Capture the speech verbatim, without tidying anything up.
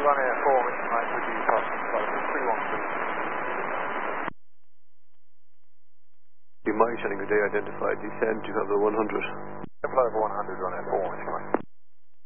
run air four, which might be three one three. You might, any good day identified, descend, you have the one hundred. Flight over one hundred, run air four, which might.